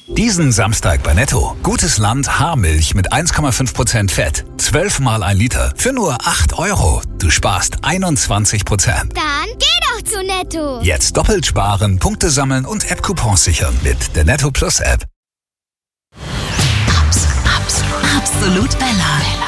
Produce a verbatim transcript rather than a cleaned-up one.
Diesen Samstag bei Netto. Gutes Land Haarmilch mit eins Komma fünf Prozent Fett. zwölf mal ein Liter für nur acht Euro. Du sparst einundzwanzig Prozent. Dann geh doch zu Netto. Jetzt doppelt sparen, Punkte sammeln und App-Coupons sichern mit der Netto Plus App. Absolut, absolut Bella.